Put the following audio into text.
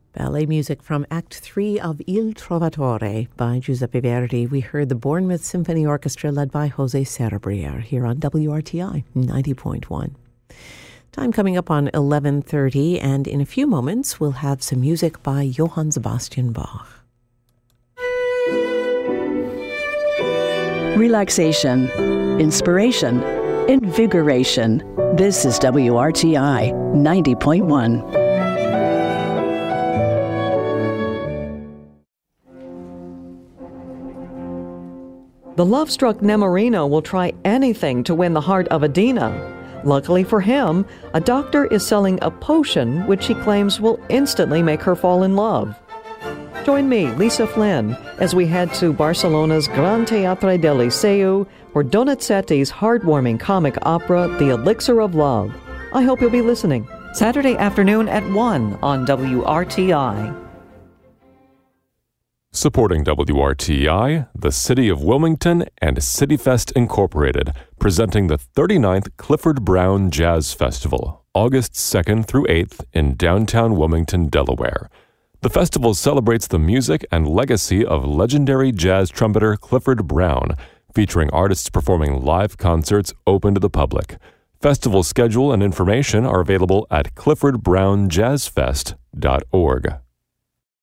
Ballet music from Act 3 of Il Trovatore by Giuseppe Verdi. We heard the Bournemouth Symphony Orchestra led by Jose Cerebriere here on WRTI 90.1. Time coming up on 11:30, and in a few moments we'll have some music by Johann Sebastian Bach. Relaxation, inspiration, invigoration. This is WRTI 90.1. The love-struck Nemorino will try anything to win the heart of Adina. Luckily for him, a doctor is selling a potion which he claims will instantly make her fall in love. Join me, Lisa Flynn, as we head to Barcelona's Gran Teatre del Liceu for Donizetti's heartwarming comic opera, The Elixir of Love. I hope you'll be listening. Saturday afternoon at 1 on WRTI. Supporting WRTI, the City of Wilmington, and CityFest Incorporated, presenting the 39th Clifford Brown Jazz Festival, August 2nd through 8th in downtown Wilmington, Delaware. The festival celebrates the music and legacy of legendary jazz trumpeter Clifford Brown, featuring artists performing live concerts open to the public. Festival schedule and information are available at cliffordbrownjazzfest.org.